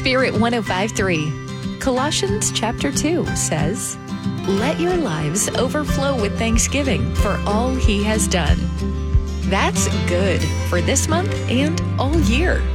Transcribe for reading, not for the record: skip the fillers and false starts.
Spirit 105.3. Colossians chapter 2 says, "Let your lives overflow with thanksgiving for all he has done." That's good for this month and all year.